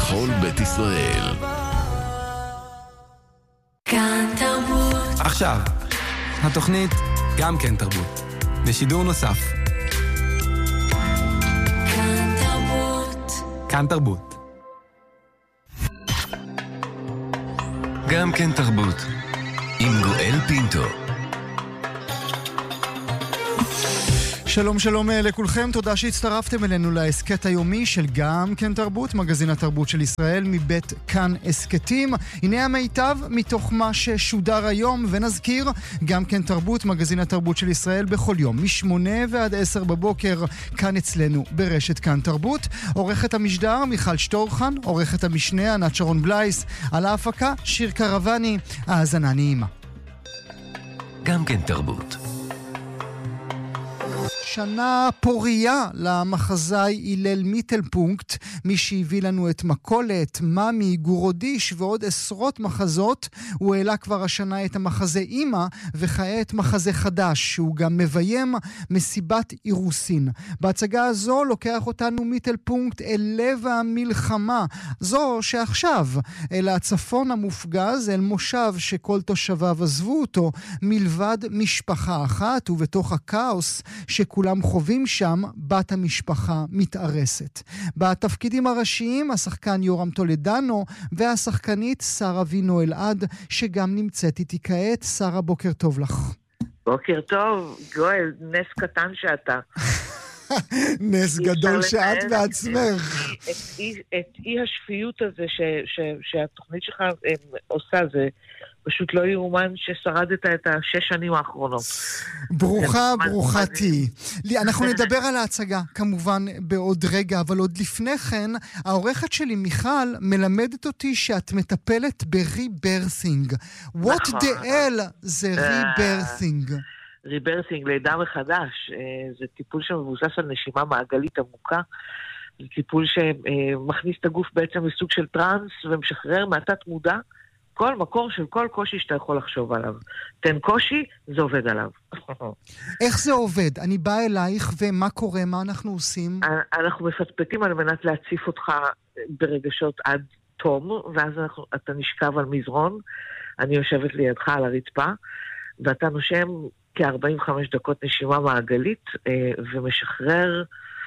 לכל בית ישראל. כאן תרבות. עכשיו, התוכנית גם כן תרבות. בשידור נוסף. כאן תרבות. כאן תרבות. גם כן תרבות. עם גואל פינטו. שלום שלום לכולכם, תודה שהצטרפתם אלינו להסקט היומי של גם כן תרבות, מגזין התרבות של ישראל מבית כאן הסקטים. הנה המיטב מתוך מה ששודר היום, ונזכיר, גם כן תרבות, מגזין התרבות של ישראל בכל יום, מ8 ועד 10 בבוקר, כאן אצלנו ברשת כאן תרבות. עורכת המשדר מיכל שטורחן, עורכת המשנה ענת שרון בלייס, על ההפקה שיר קרבני. האזנה נעימה. גם כן תרבות. שנה פוריה למחזאי הלל מיטלפונקט, מי שהביא לנו את מקולת, ממי, גורודיש ועוד עשרות מחזות. הוא העלה כבר השנה את המחזה אימא, וכעת מחזה חדש, שהוא גם מביים מסיבת אירוסין. בהצגה הזו לוקח אותנו מיטלפונקט אל לב המלחמה, זו שעכשיו, אל הצפון המופגז, אל מושב שכל תושביו עזבו אותו, מלבד משפחה אחת, ובתוך הכאוס שכולם חווים שם, בת המשפחה מתארסת. בתפקידים הראשיים השחקן יורם טולדנו והשחקנית שרה וינו אלעד, שגם נמצאת איתי כעת. שרה, בוקר טוב לך. בוקר טוב, גואל, נס קטן שאתה. נס גדול שאת בעצמך. את אי השפיות הזה שהתוכנית שלך עושה, זה פשוט לא יאומן ששרדת את 6 שנים האחרונות. ברוכה תהי. אנחנו נדבר על ההצגה, כמובן, בעוד רגע, אבל עוד לפני כן, העורכת שלי, מיכל, מלמדת אותי שאת מטפלת בריברסינג. What the hell זה ריברסינג? ריברסינג, לידה מחדש. זה טיפול שמבוסס על נשימה מעגלית עמוקה. זה טיפול שמכניס את הגוף בעצם לסוג של טרנס, ומשחרר מהתת מודע כל מקור של כל קושי שאתה יכול לחשוב עליו. תן קושי, זה עובד עליו. איך זה עובד? אני באה אלייך, ומה קורה? מה אנחנו עושים? אנחנו מפטפטים על מנת להציף אותך ברגשות עד תום, ואז אתה נשכב על מזרון, אני יושבת לידך על הרצפה, ואתה נושם כ-45 דקות נשימה מעגלית, ומשחרר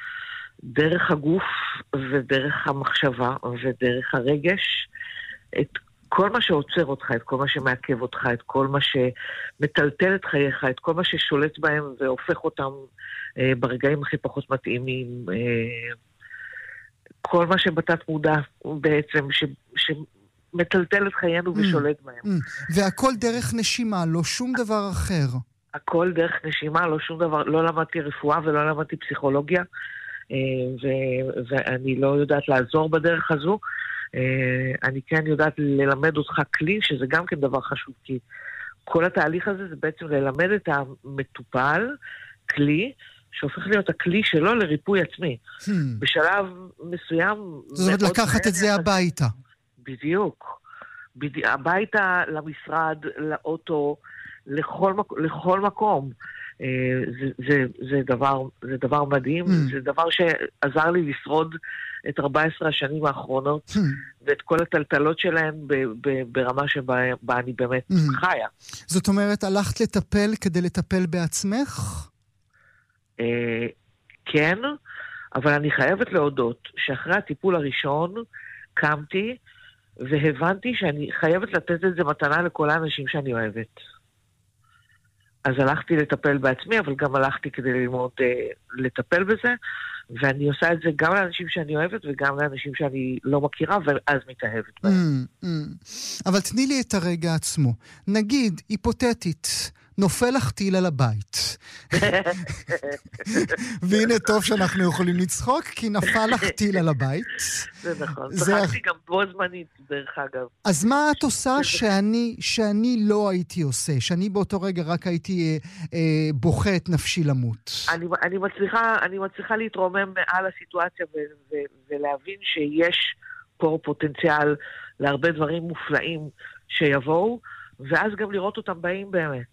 דרך הגוף, ודרך המחשבה, ודרך הרגש, את כל מה שעוצר אותך, את כל מה שמעכב אותך, את כל מה שמטלטל את חייך, את כל מה ששולט בהם והופך אותם ברגעים הכי פחות מתאימים, כל מה שבתת מודע בעצם, שמטלטל את חיינו ושולט בהם. והכל דרך נשימה, לא שום דבר אחר. הכל דרך נשימה, לא שום דבר, לא למדתי רפואה ולא למדתי פסיכולוגיה, ואני לא יודעת לעזור בדרך הזו. אני כן יודעת ללמד אותך כלי, שזה גם כן דבר חשוב, כי כל התהליך הזה זה בעצם ללמד את המטופל כלי, שהופך להיות הכלי שלו לריפוי עצמי. בשלב מסוים... זאת אומרת, לקחת את זה הביתה. בדיוק. הביתה, למשרד, לאוטו, לכל מקום. זה דבר מדהים, זה דבר שעזר לי לשרוד את 14 השנים האחרונות, ואת כל הטלטלות שלהן ברמה שבה אני באמת חיה. זאת אומרת, הלכת לטפל כדי לטפל בעצמך? כן, אבל אני חייבת להודות שאחרי הטיפול הראשון קמתי והבנתי שאני חייבת לתת את זה מתנה לכל האנשים שאני אוהבת. אז הלכתי לטפל בעצמי, אבל גם הלכתי כדי ללמוד לטפל בזה, ואני עושה את זה גם לאנשים שאני אוהבת, וגם לאנשים שאני לא מכירה, ואז מתאהבת בהם. אבל תני לי את הרגע עצמו. נגיד, היפותטית, נופל לך טיל על הבית. והנה טוב שאנחנו יכולים לצחוק, כי נפל לך טיל על הבית. זה נכון. צחקתי גם בו זמנית, דרך אגב. אז מה את עושה שאני לא הייתי עושה? שאני באותו רגע רק הייתי בוכה את נפשי למות? אני מצליחה להתרומם מעל הסיטואציה ולהבין שיש פה פוטנציאל להרבה דברים מופלאים שיבואו, ואז גם לראות אותם באים באמת.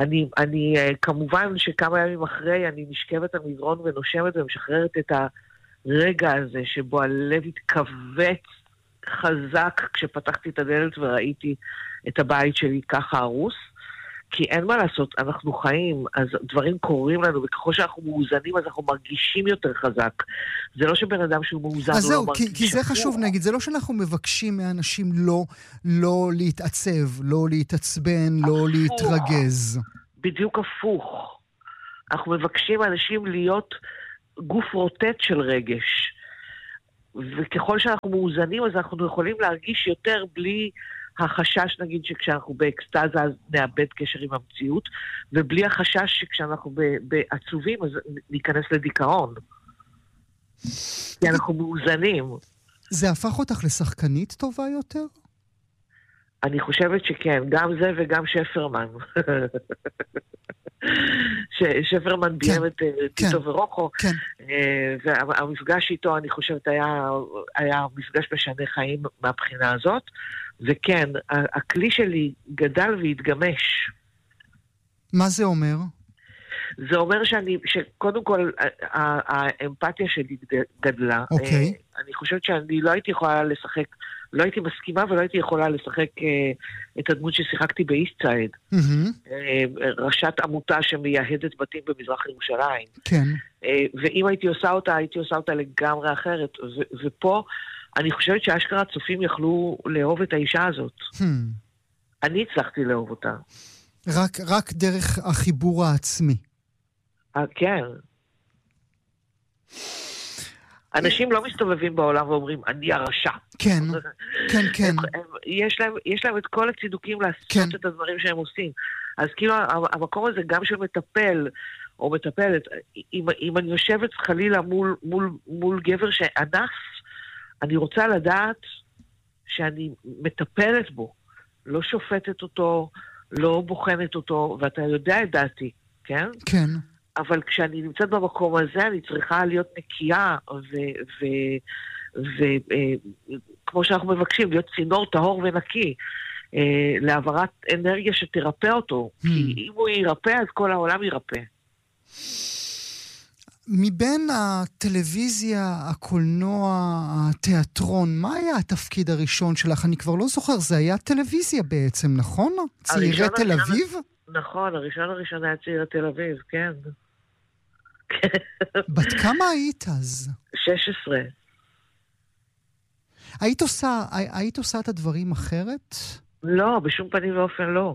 אני כמובן שכמה ימים אחרי אני נשכבת על מזרון ונושמת ומשחררת הרגע הזה שבו הלב התכווץ חזק כשפתחתי את הדלת וראיתי את הבית שלי ככה הרוס, כי אין מה לעשות, אנחנו חיים, אז דברים קורים לנו, וככל שאנחנו מאוזנים, אז אנחנו מרגישים יותר חזק. זה לא שבן אדם שהוא מאוזן, אז הוא זהו, לא מרגיש. כי זה חשוב, נגיד, זה לא שאנחנו מבקשים מאנשים לא להתעצב, לא להתעצבן, לא להתרגז. בדיוק הפוך. אנחנו מבקשים מאנשים להיות גוף רוטט של רגש. וככל שאנחנו מאוזנים, אז אנחנו יכולים להרגיש יותר בלי החשש, נגיד, שכשאנחנו באקסטאזה, אז נאבד קשר עם המציאות, ובלי החשש שכשאנחנו בעצובים, אז ניכנס לדיכאון. כי אנחנו מאוזנים. זה הפך אותך לשחקנית טובה יותר? אני חושבת שכן, גם זה וגם שפרמן. שפרמן ביים את טיטו ורוקו, והמפגש איתו, אני חושבת, היה מפגש משנה חיים מהבחינה הזאת, וכן, הכלי שלי גדל והתגמש. מה זה אומר? זה אומר שקודם כל, האמפתיה שלי גדלה. אוקיי. אני חושבת שאני לא הייתי יכולה לשחק, לא הייתי מסכימה ולא הייתי יכולה לשחק את הדמות ששיחקתי באיסטסייד. ראשת עמותה שמייהדת בתים במזרח ירושלים. כן. ואם הייתי עושה אותה לגמרי אחרת. ופה אני חושבת שאשכרה הצופים יכלו לאהוב את האישה הזאת. אני הצלחתי לאהוב אותה. רק דרך החיבור העצמי. כן. אנשים לא מסתובבים בעולם ואומרים, אני הרשע. כן, כן, כן. יש להם את כל הצידוקים לעשות את הדברים שהם עושים. אז כאילו, המקום הזה גם של מטפל, או מטפלת, אם אני יושבת חלילה מול גבר שאנס, אני רוצה לדעת שאני מטפלת בו, לא שופטת אותו, לא בוחנת אותו, ואתה יודע את דעתי, כן? כן. אבל כשאני נמצאת במקום הזה, אני צריכה להיות נקייה, וכמו שאנחנו מבקשים, להיות צינור טהור ונקי, להעברת אנרגיה שתרפא אותו. כי אם הוא יירפא, אז כל העולם יירפא. מבין הטלוויזיה, הקולנוע, התיאטרון, מה היה התפקיד הראשון שלך? אני כבר לא זוכר, זה היה טלוויזיה בעצם, נכון? צעירי תל אביב? נכון, הראשון היה צעירי תל אביב, כן. בת כמה היית אז? 16. היית עושה את הדברים אחרת? לא, בשום פנים ואופן לא.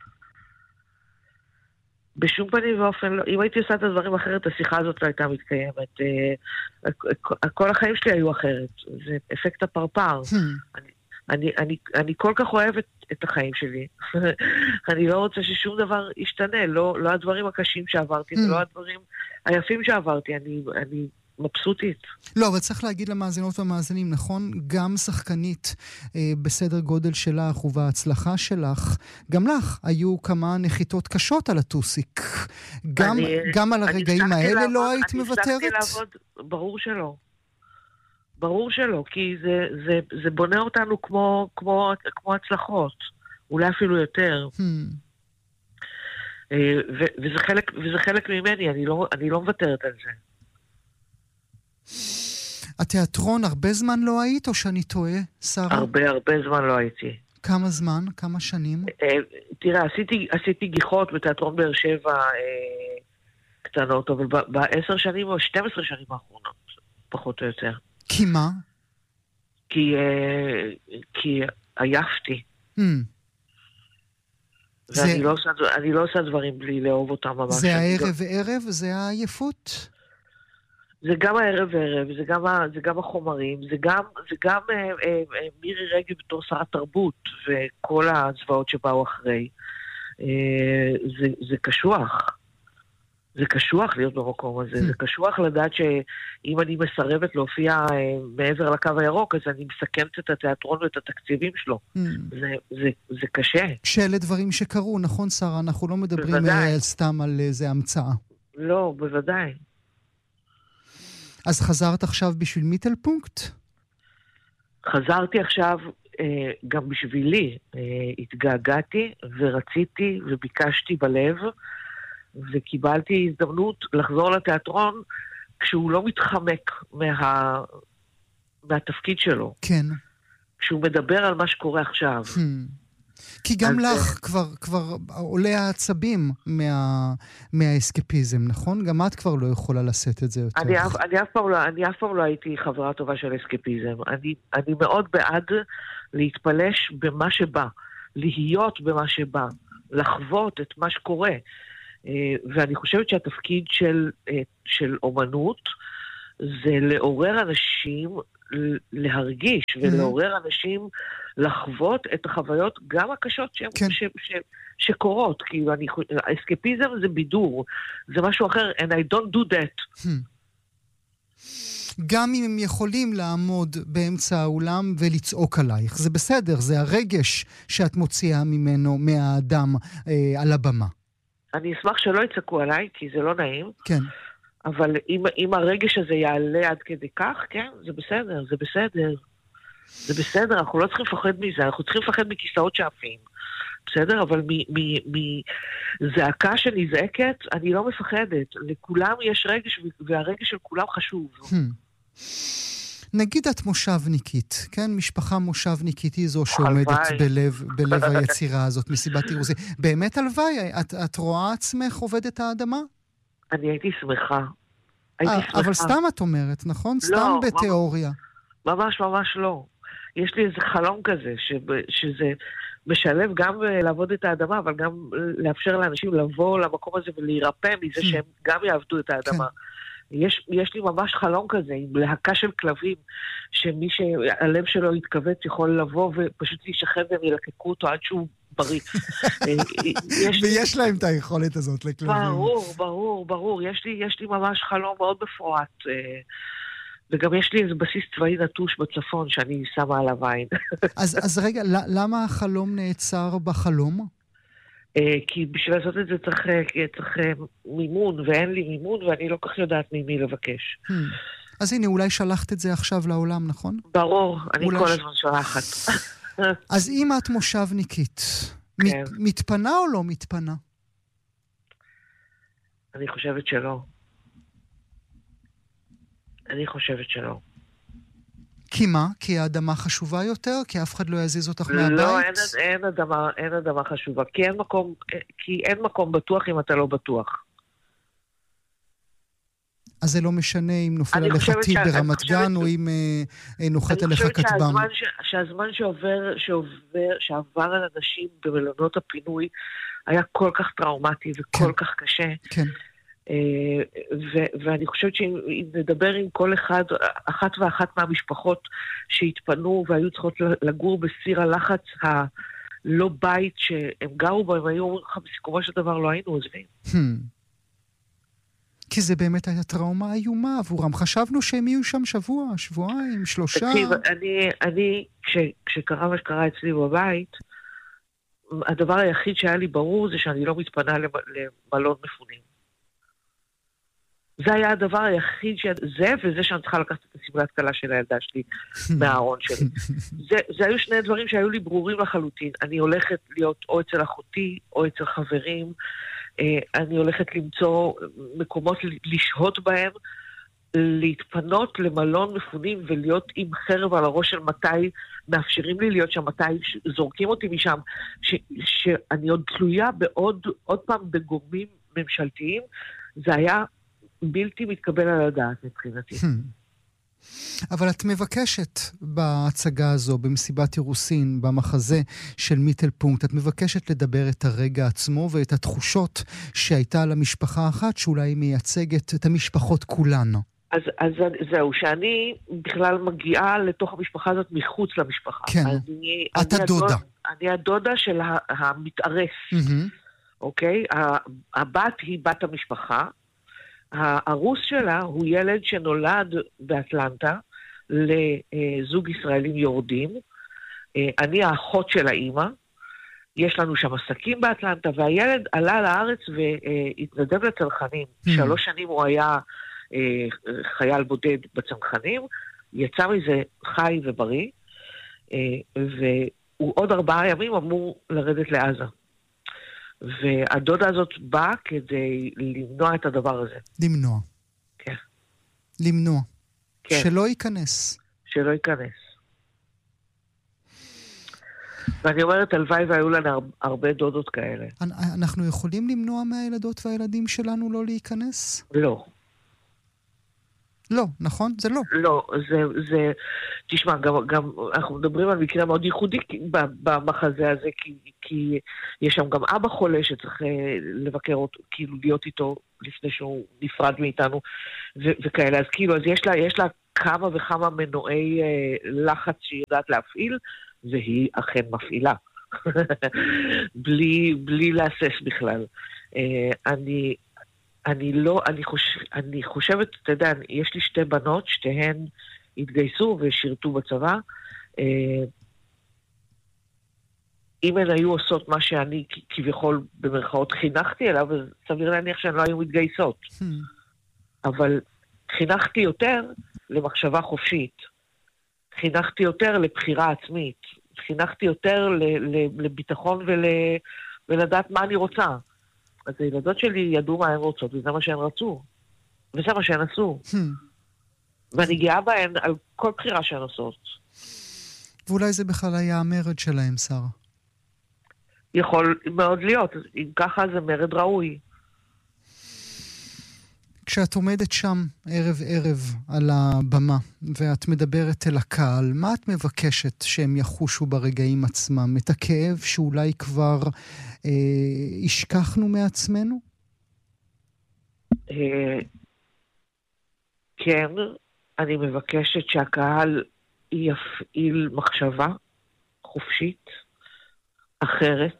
בשום פנים ואופן לא. אם הייתי עושה את הדברים אחרת, השיחה הזאת לא הייתה מתקיימת. כל החיים שלי היו אחרת. זה אפקט הפרפר. אני כל כך אוהבת את החיים שלי. אני לא רוצה ששום דבר ישתנה. לא הדברים הקשים שעברתי, ולא הדברים היפים שעברתי. אני מבסוטית. לא, אבל צריך להגיד למאזינות והמאזינים, נכון? גם שחקנית בסדר גודל שלך ובהצלחה שלך, גם לך היו כמה נחיתות קשות על הטוסיק. גם על הרגעים האלה לא היית מוותרת? אני הפסקתי לעבוד, ברור שלא. ברור שלא, כי זה בונה אותנו כמו הצלחות. אולי אפילו יותר. וזה חלק ממני, אני לא מוותרת על זה. התיאטרון, הרבה זמן לא היית, או שאני טועה, שרה? הרבה זמן לא הייתי. כמה זמן? כמה שנים? תראה, עשיתי גיחות בתיאטרון באר שבע קטנות, אבל ב10 שנים או 12 שנים האחרונות, פחות או יותר. כי מה? כי עייפתי. ואני לא עושה דברים בלי לאהוב אותם ממש. זה הערב וערב? זה העייפות? זה גם הערב וערב, זה גם החומרים, זה גם מירי רגב בתור שרת תרבות, וכל הצבאות שבאו אחרי. זה קשוח. זה קשוח להיות במקום הזה. זה קשוח לדעת שאם אני מסרבת להופיע מעבר לקו הירוק, אז אני מסכנת את התיאטרון ואת התקציבים שלו. זה קשה. שאלה דברים שקרו, נכון שרה? אנחנו לא מדברים סתם על איזה המצאה. לא, בוודאי. אז חזרת עכשיו בשביל מיטלפונקט? חזרתי עכשיו גם בשבילי. התגעגעתי ורציתי וביקשתי בלב, וקיבלתי הזדמנות לחזור לתיאטרון כשהוא לא מתחמק מהתפקיד שלו. כן. כשהוא מדבר על מה שקורה עכשיו. כי גם לך כבר עולה העצבים מהאסקפיזם, נכון? גם את כבר לא יכולה לשאת את זה יותר. אני אף פעם לא הייתי חברה טובה של אסקפיזם. אני מאוד בעד להתפלש במה שבא, להיות במה שבא, לחוות את מה שקורה. ואני חושבת שהתפקיד של אומנות זה לעורר אנשים להרגיש ולעורר אנשים לחוות את החוויות גם הקשות שקורות. כי האסקפיזם זה בידור, זה משהו אחר, and I don't do that. גם אם הם יכולים לעמוד באמצע האולם ולצעוק עלייך, זה בסדר, זה הרגש שאת מוציאה ממנו, מהאדם על הבמה. אני אשמח שלא יצעקו עליי, כי זה לא נעים. כן. אבל אם הרגש הזה יעלה עד כדי כך, כן, זה בסדר, זה בסדר. זה בסדר, אנחנו לא צריכים לפחד מזה, אנחנו צריכים לפחד מכיסאות שאפים. בסדר? אבל מזעקה שנזעקת, אני לא מפחדת. לכולם יש רגש, והרגש של כולם חשוב. נגיד את מושבניקית, כן? משפחה מושבניקית היא זו שעומדת בלב היצירה הזאת, מסיבת אירוסין. באמת הלוואי, את רואה עצמך עובדת האדמה? אני הייתי שמחה. אבל סתם את אומרת, נכון? סתם בתיאוריה. ממש ממש לא. יש לי איזה חלום כזה, שזה משלב גם לעבוד את האדמה, אבל גם לאפשר לאנשים לבוא למקום הזה ולהירפא מזה שהם גם יעבדו את האדמה. יש לי ממש חלום כזה, עם להקה של כלבים, שמי שהלב שלו יתכווץ יכול לבוא ופשוט להישכב והם ילקקו אותו עד שהוא בריא. ויש להם את היכולת הזאת לכלבים. ברור. יש לי ממש חלום מאוד מפורט. וגם יש לי איזה בסיס צבאי נטוש בצפון שאני שמה עליו עין. אז רגע, למה החלום נעצר בחלום? כי בשביל לעשות את זה צריך מימון, ואין לי מימון, ואני לא כך יודעת ממי לבקש. אז הנה, אולי שלחת את זה עכשיו לעולם, נכון? ברור, אני כל הזמן שולחת. אז אם את מושבניקית, מתפנה או לא מתפנה? אני חושבת שלא. אני חושבת שלא. כי מה? כי האדמה חשובה יותר? כי אף אחד לא יזיז אותך מהבית? לא, אין אדמה חשובה. כי אין מקום בטוח אם אתה לא בטוח. אז זה לא משנה אם נופל עליך טיל ברמת גן, או אם נוחת עליך כטב"ם. אני חושבת שהזמן שעבר על אנשים במלונות הפינוי היה כל כך טראומטי וכל כך קשה. כן. ואני חושבת שאם נדבר עם כל אחת ואחת מהמשפחות שהתפנו והיו צריכות לגור בסיר הלחץ הלא בית שהם גרו בו, הם היו בסיכומו של דבר לא היינו עוזבים. כי זה באמת הייתה טראומה איומה עבורם. חשבנו שהם יהיו שם שבוע, שבועיים, 3. אני כשקרה מה שקרה אצלי בבית, הדבר היחיד שהיה לי ברור זה שאני לא מתפנה למלון מפונים. זה היה הדבר היחיד, וזה שאני צריכה לקחת את הסמלת קלה של הילדה שלי מהארון שלי. זה היו שני דברים שהיו לי ברורים לחלוטין. אני הולכת להיות או אצל אחותי, או אצל חברים, אני הולכת למצוא מקומות לשהות בהם, להתפנות למלון מפונים ולהיות עם חרב על הראש של מתי מאפשרים לי להיות שם, מתי זורקים אותי משם, שאני עוד תלויה עוד פעם בגורמים ממשלתיים. זה היה בלתי מתקבל על הדעת מבחינתי. אבל את מבקשת בהצגה הזו, במסיבת אירוסין, במחזה של מיטלפונקט, את מבקשת לדבר את הרגע עצמו ואת התחושות שהייתה למשפחה אחת, שאולי מייצגת את המשפחות כולן. אז זהו, שאני בכלל מגיעה לתוך המשפחה הזאת מחוץ למשפחה. כן, את הדודה. אני הדודה של המתארס. אוקיי? הבת היא בת המשפחה, הארוס שלה הוא ילד שנולד באטלנטה לזוג ישראלים יורדים. אני האחות של האמא, יש לנו שם עסקים באטלנטה, והילד עלה לארץ והתנדב לצנחנים. 3 שנים הוא היה חייל בודד בצנחנים, יצא מזה חי ובריא, והוא עוד 4 ימים אמור לרדת לעזה. והדודה הזאת באה כדי למנוע את הדבר הזה. למנוע. כן. למנוע. כן. שלא ייכנס. שלא ייכנס. ואני אומרת, הלוואי והיו לנו הרבה דודות כאלה. אנחנו יכולים למנוע מהילדות והילדים שלנו לא להיכנס? לא. לא, נכון? זה לא. לא, זה... תשמע, גם אנחנו מדברים על מקרה מאוד ייחודי במחזה הזה, כי יש שם גם אבא חולה שצריך לבקר אותו, כאילו להיות איתו לפני שהוא נפרד מאיתנו, וכאלה. אז כאילו, אז יש לה כמה וכמה מנועי לחץ שהיא יודעת להפעיל, והיא אכן מפעילה. בלי להסס בכלל. אני חושבת, אתה יודע, יש לי 2 בנות, שתיהן התגייסו ושירתו בצבא. אם הן היו עושות מה שאני כביכול במרכאות חינכתי אליו, אז סביר להניח שהן לא היו מתגייסות. אבל חינכתי יותר למחשבה חופשית. חינכתי יותר לבחירה עצמית. חינכתי יותר לביטחון ולדעת מה אני רוצה. אז הילדות שלי ידעו מה הן רוצות, וזה מה שהן רצו. וזה מה שהן עשו. ואני גאה בהן על כל בחירה שהן עושות. ואולי זה בכלל היה המרד שלהם, שרה. יכול מאוד להיות. אם ככה זה מרד ראוי. כשאת עומדת שם ערב על הבמה, ואת מדברת אל הקהל, מה את מבקשת שהם יחושו ברגעים עצמם? את הכאב שאולי כבר השכחנו מעצמנו? כן, אני מבקשת שהקהל יפעיל מחשבה חופשית, אחרת,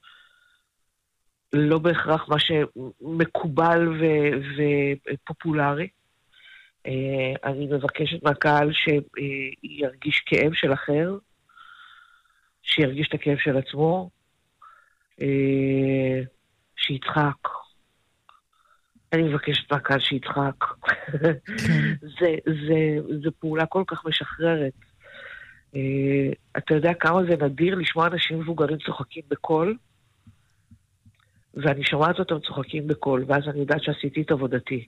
לא בהכרח מה שמקובל ופופולרי. אני מבקשת מהקהל שירגיש כאב של אחר, שירגיש את הכאב של עצמו, שיצחק. אני מבקשת מהקהל שיצחק. זה פעולה כל כך משחררת. אתה יודע כמה זה נדיר לשמוע אנשים מבוגרים צוחקים בקול, ואני שומעת אותם צוחקים בקול, ואז אני יודעת שעשיתי את עבודתי.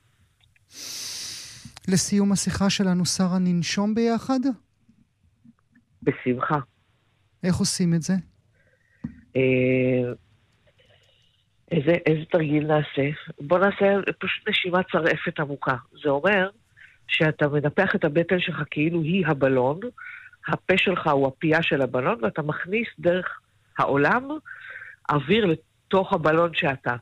לסיום השיחה שלנו, שרה, ננשום ביחד? בשמחה. איך עושים את זה? איזה תרגיל נעשה? בוא נעשה פשוט נשימה צרעפת עמוקה. זה אומר שאתה מנפח את הבטן שלך כאילו היא הבלון, הפה שלך הוא הפייה של הבלון, ואתה מכניס דרך העולם אוויר לתוך הבלון שאתה.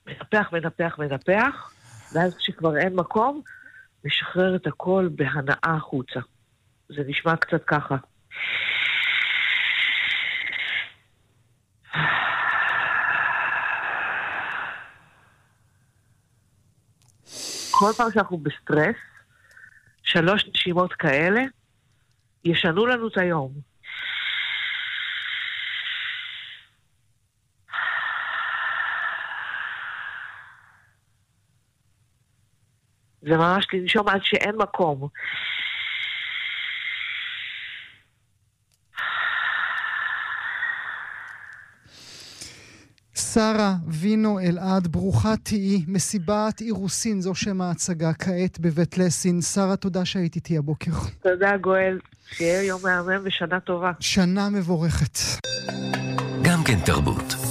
מנפח, ואז כשכבר אין מקום, משחרר את הכל בהנאה החוצה. זה נשמע קצת ככה. כל פעם שאנחנו בסטרס, 3 נשימות כאלה, ישנו לנו את היום. זה ממש לנשום עד שאין מקום. שרה וינו אלעד, ברוכה תהי, מסיבת אירוסין, זו שם ההצגה כעת בבית לסין. שרה, תודה שהיית איתי הבוקר. תודה גואל, שיהיה יום מהמם ושנה טובה. שנה מבורכת. גם כן תרבות.